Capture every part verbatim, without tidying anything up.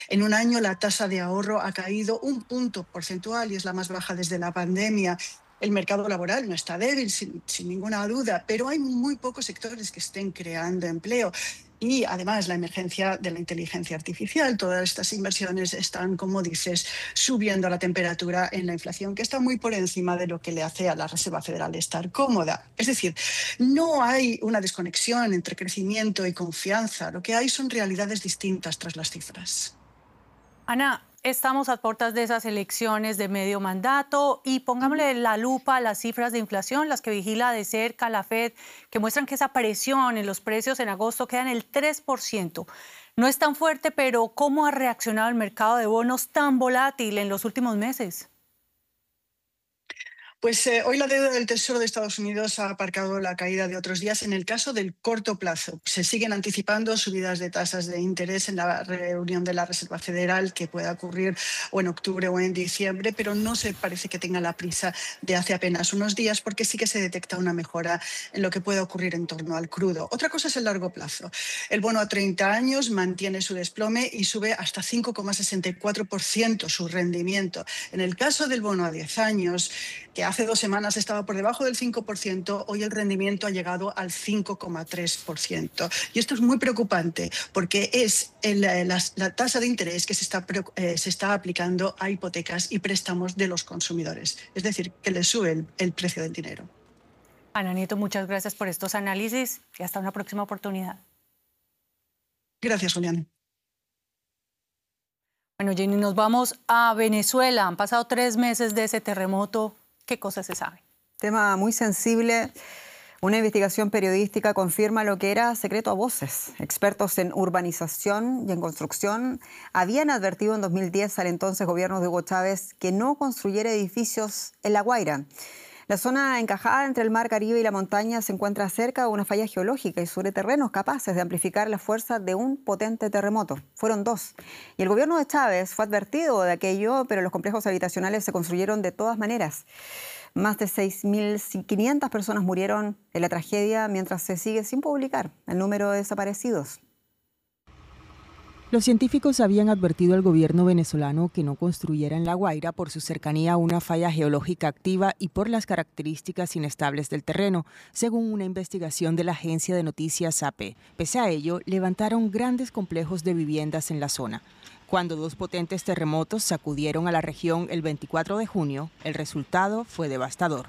En un año la tasa de ahorro ha caído un punto porcentual y es la más baja desde la pandemia. El mercado laboral no está débil, sin, sin ninguna duda, pero hay muy pocos sectores que estén creando empleo. Y además la emergencia de la inteligencia artificial, todas estas inversiones están, como dices, subiendo la temperatura en la inflación, que está muy por encima de lo que le hace a la Reserva Federal estar cómoda. Es decir, no hay una desconexión entre crecimiento y confianza, lo que hay son realidades distintas tras las cifras. Ana, estamos a puertas de esas elecciones de medio mandato y pongámosle la lupa a las cifras de inflación, las que vigila de cerca la Fed, que muestran que esa presión en los precios en agosto queda en el tres por ciento. No es tan fuerte, pero ¿cómo ha reaccionado el mercado de bonos tan volátil en los últimos meses? Pues eh, hoy la deuda del Tesoro de Estados Unidos ha aparcado la caída de otros días. En el caso del corto plazo, se siguen anticipando subidas de tasas de interés en la reunión de la Reserva Federal que pueda ocurrir o en octubre o en diciembre, pero no se parece que tenga la prisa de hace apenas unos días porque sí que se detecta una mejora en lo que pueda ocurrir en torno al crudo. Otra cosa es el largo plazo. El bono a treinta años mantiene su desplome y sube hasta cinco coma sesenta y cuatro por ciento su rendimiento. En el caso del bono a diez años, que hace dos semanas estaba por debajo del cinco por ciento, hoy el rendimiento ha llegado al cinco coma tres por ciento. Y esto es muy preocupante porque es el, la, la tasa de interés que se está, eh, se está aplicando a hipotecas y préstamos de los consumidores. Es decir, que les sube el, el precio del dinero. Ana Nieto, muchas gracias por estos análisis y hasta una próxima oportunidad. Gracias, Julián. Bueno, Jenny, nos vamos a Venezuela. Han pasado tres meses de ese terremoto. ¿Qué cosas se sabe? Tema muy sensible. Una investigación periodística confirma lo que era secreto a voces. Expertos en urbanización y en construcción habían advertido en dos mil diez al entonces gobierno de Hugo Chávez que no construyera edificios en La Guaira. La zona encajada entre el mar Caribe y la montaña se encuentra cerca de una falla geológica y sobre terrenos capaces de amplificar la fuerza de un potente terremoto. Fueron dos. Y el gobierno de Chávez fue advertido de aquello, pero los complejos habitacionales se construyeron de todas maneras. Más de seis mil quinientas personas murieron en la tragedia mientras se sigue sin publicar el número de desaparecidos. Los científicos habían advertido al gobierno venezolano que no construyera en La Guaira por su cercanía a una falla geológica activa y por las características inestables del terreno, según una investigación de la agencia de noticias A P. Pese a ello, levantaron grandes complejos de viviendas en la zona. Cuando dos potentes terremotos sacudieron a la región el veinticuatro de junio, el resultado fue devastador.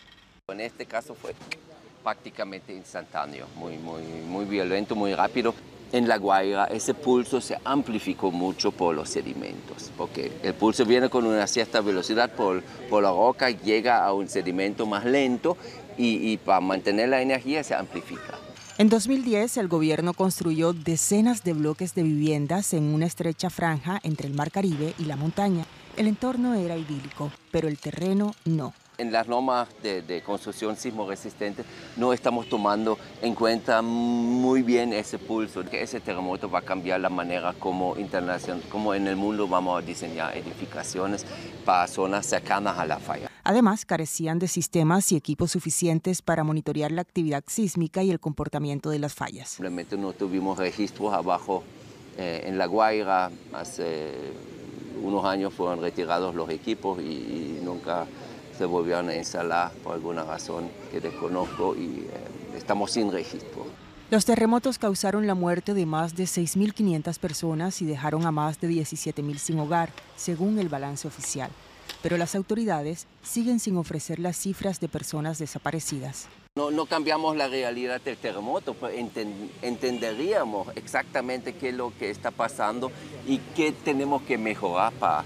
En este caso fue prácticamente instantáneo, muy, muy, muy violento, muy rápido. En La Guaira ese pulso se amplificó mucho por los sedimentos, porque el pulso viene con una cierta velocidad por, por la roca, llega a un sedimento más lento y, y para mantener la energía se amplifica. En dos mil diez, el gobierno construyó decenas de bloques de viviendas en una estrecha franja entre el mar Caribe y la montaña. El entorno era idílico, pero el terreno no. En las normas de, de construcción sismo resistente no estamos tomando en cuenta muy bien ese pulso, que ese terremoto va a cambiar la manera como, internacional, como en el mundo vamos a diseñar edificaciones para zonas cercanas a la falla. Además, carecían de sistemas y equipos suficientes para monitorear la actividad sísmica y el comportamiento de las fallas. Simplemente no tuvimos registros abajo eh, en La Guaira. Hace unos años fueron retirados los equipos y, y nunca se volvieron a instalar por alguna razón que desconozco y eh, estamos sin registro. Los terremotos causaron la muerte de más de seis mil quinientas personas y dejaron a más de diecisiete mil sin hogar, según el balance oficial. Pero las autoridades siguen sin ofrecer las cifras de personas desaparecidas. No, no cambiamos la realidad del terremoto, pero enten, entenderíamos exactamente qué es lo que está pasando y qué tenemos que mejorar para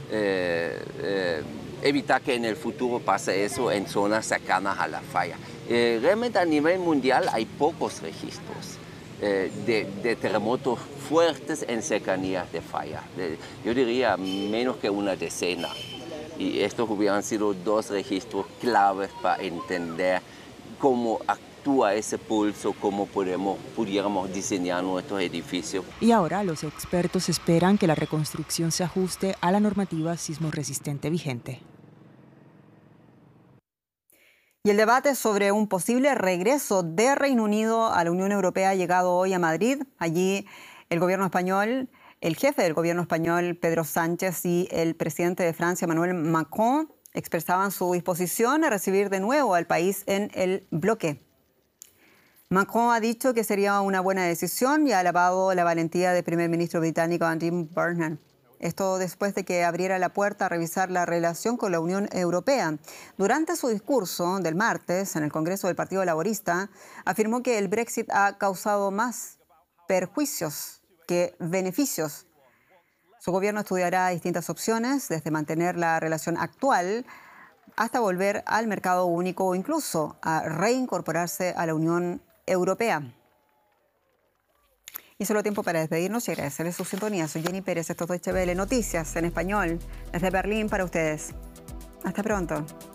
eh, eh, evitar que en el futuro pase eso en zonas cercanas a la falla. Eh, realmente a nivel mundial hay pocos registros eh, de, de terremotos fuertes en cercanías de falla. De, yo diría menos que una decena. Y estos hubieran sido dos registros claves para entender cómo actúa ese pulso, cómo podemos, pudiéramos diseñar nuestros edificios. Y ahora los expertos esperan que la reconstrucción se ajuste a la normativa sismo resistente vigente. Y el debate sobre un posible regreso de Reino Unido a la Unión Europea ha llegado hoy a Madrid. Allí el gobierno español El jefe del gobierno español, Pedro Sánchez, y el presidente de Francia, Emmanuel Macron, expresaban su disposición a recibir de nuevo al país en el bloque. Macron ha dicho que sería una buena decisión y ha alabado la valentía del primer ministro británico Andy Burnham. Esto después de que abriera la puerta a revisar la relación con la Unión Europea. Durante su discurso del martes en el Congreso del Partido Laborista, afirmó que el Brexit ha causado más perjuicios que beneficios. Su gobierno estudiará distintas opciones, desde mantener la relación actual hasta volver al mercado único o incluso a reincorporarse a la Unión Europea. Y solo tiempo para despedirnos y agradecerles su sintonía. Soy Jenny Pérez, esto es Deutsche Welle, noticias en español desde Berlín para ustedes. Hasta pronto.